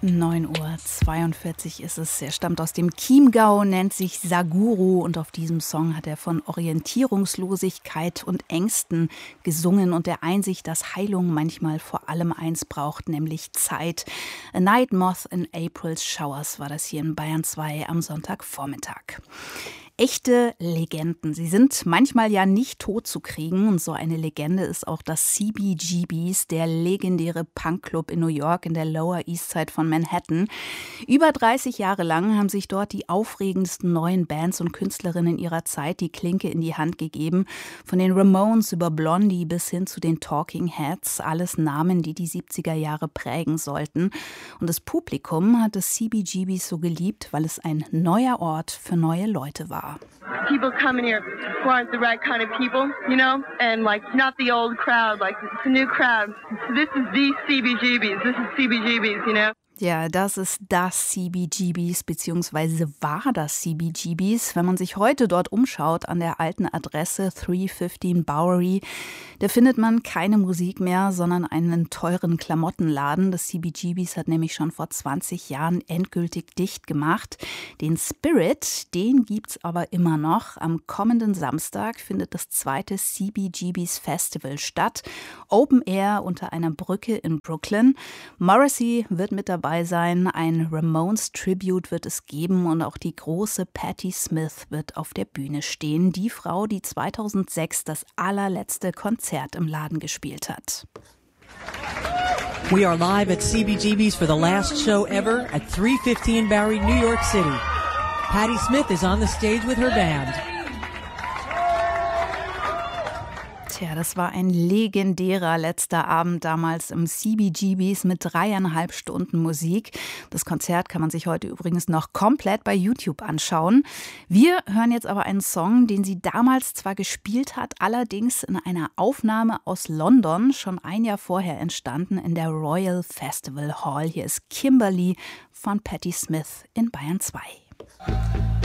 9:42 Uhr ist es. Er stammt aus dem Chiemgau, nennt sich Saguru und auf diesem Song hat er von Orientierungslosigkeit und Ängsten gesungen und der Einsicht, dass Heilung manchmal vor allem eins braucht, nämlich Zeit. A Night Moth in April's Showers war das hier in Bayern 2 am Sonntagvormittag. Echte Legenden. Sie sind manchmal ja nicht tot zu kriegen und so eine Legende ist auch das CBGBs, der legendäre Punkclub in New York in der Lower East Side von Manhattan. Über 30 Jahre lang haben sich dort die aufregendsten neuen Bands und Künstlerinnen ihrer Zeit die Klinke in die Hand gegeben. Von den Ramones über Blondie bis hin zu den Talking Heads, alles Namen, die die 70er Jahre prägen sollten. Und das Publikum hat das CBGBs so geliebt, weil es ein neuer Ort für neue Leute war. People coming here who aren't the right kind of people, you know, and like not the old crowd, like it's a new crowd. This is the CBGBs, this is CBGBs, you know. Ja, das ist das CBGBs, beziehungsweise war das CBGBs. Wenn man sich heute dort umschaut an der alten Adresse 315 Bowery, da findet man keine Musik mehr, sondern einen teuren Klamottenladen. Das CBGBs hat nämlich schon vor 20 Jahren endgültig dicht gemacht. Den Spirit, den gibt's aber immer noch. Am kommenden Samstag findet das zweite CBGBs Festival statt. Open Air unter einer Brücke in Brooklyn. Morrissey wird mit dabei sein, ein Ramones-Tribute wird es geben und auch die große Patti Smith wird auf der Bühne stehen. Die Frau, die 2006 das allerletzte Konzert im Laden gespielt hat. We are live at CBGB's for the last show ever at 315 Bowery, New York City. Patti Smith is on the stage with her band. Tja, das war ein legendärer letzter Abend damals im CBGBs mit 3,5 Stunden Musik. Das Konzert kann man sich heute übrigens noch komplett bei YouTube anschauen. Wir hören jetzt aber einen Song, den sie damals zwar gespielt hat, allerdings in einer Aufnahme aus London, schon ein Jahr vorher entstanden in der Royal Festival Hall. Hier ist Kimberly von Patti Smith in Bayern 2.